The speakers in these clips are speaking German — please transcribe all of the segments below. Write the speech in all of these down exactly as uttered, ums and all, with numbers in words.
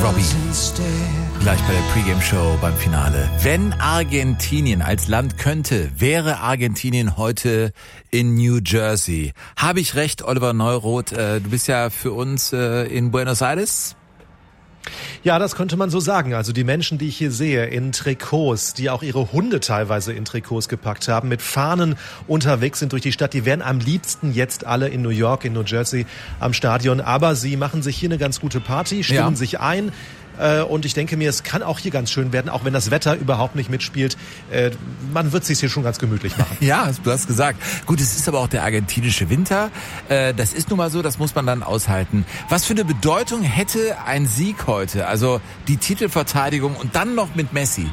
Robbie. Gleich bei der Pre-Game-Show beim Finale. Wenn Argentinien als Land könnte, wäre Argentinien heute in New Jersey. Habe ich recht, Oliver Neuroth? Äh, du bist ja für uns äh, in Buenos Aires. Ja, das könnte man so sagen. Also die Menschen, die ich hier sehe, in Trikots, die auch ihre Hunde teilweise in Trikots gepackt haben, mit Fahnen unterwegs sind durch die Stadt, die wären am liebsten jetzt alle in New York, in New Jersey am Stadion. Aber sie machen sich hier eine ganz gute Party, stimmen ja. sich ein. Und ich denke mir, es kann auch hier ganz schön werden, auch wenn das Wetter überhaupt nicht mitspielt. Man wird es sich hier schon ganz gemütlich machen. Ja, du hast gesagt. Gut, es ist aber auch der argentinische Winter. Das ist nun mal so, das muss man dann aushalten. Was für eine Bedeutung hätte ein Sieg heute? Also die Titelverteidigung und dann noch mit Messi.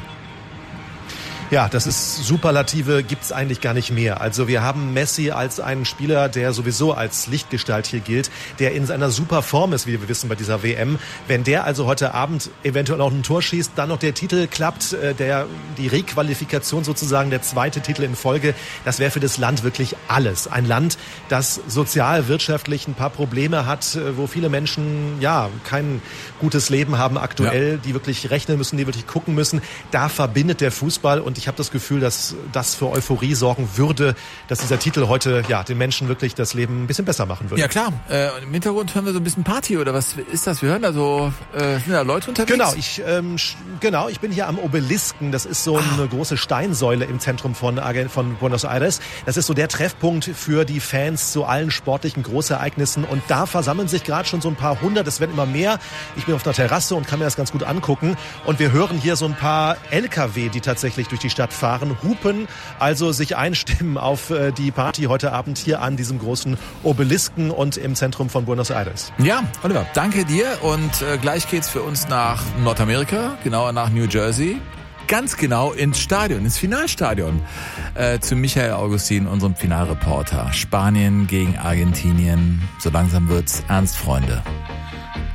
Ja, das ist Superlative, gibt's eigentlich gar nicht mehr. Also wir haben Messi als einen Spieler, der sowieso als Lichtgestalt hier gilt, der in seiner super Form ist, wie wir wissen bei dieser W M. Wenn der also heute Abend eventuell auch ein Tor schießt, dann noch der Titel klappt, der die Requalifikation sozusagen, der zweite Titel in Folge, das wäre für das Land wirklich alles. Ein Land, das sozial, wirtschaftlich ein paar Probleme hat, wo viele Menschen ja kein gutes Leben haben aktuell, ja. die wirklich rechnen müssen, die wirklich gucken müssen. Da verbindet der Fußball und ich habe das Gefühl, dass das für Euphorie sorgen würde, dass dieser Titel heute ja den Menschen wirklich das Leben ein bisschen besser machen würde. Ja klar, äh, im Hintergrund hören wir so ein bisschen Party oder was ist das? Wir hören da so, äh, sind da Leute unterwegs? Genau, ich ähm, genau, ich bin hier am Obelisken. Das ist so eine ah. große Steinsäule im Zentrum von, von Buenos Aires. Das ist so der Treffpunkt für die Fans zu allen sportlichen Großereignissen und da versammeln sich gerade schon so ein paar hundert, es werden immer mehr. Ich bin auf der Terrasse und kann mir das ganz gut angucken und wir hören hier so ein paar L K W, die tatsächlich durch die Stadt fahren, hupen, also sich einstimmen auf die Party heute Abend hier an diesem großen Obelisken und im Zentrum von Buenos Aires. Ja, Oliver, danke dir und äh, gleich geht's für uns nach Nordamerika, genauer nach New Jersey, ganz genau ins Stadion, ins Finalstadion, äh, zu Michael Augustin, unserem Finalreporter. Spanien gegen Argentinien, so langsam wird's ernst, Freunde.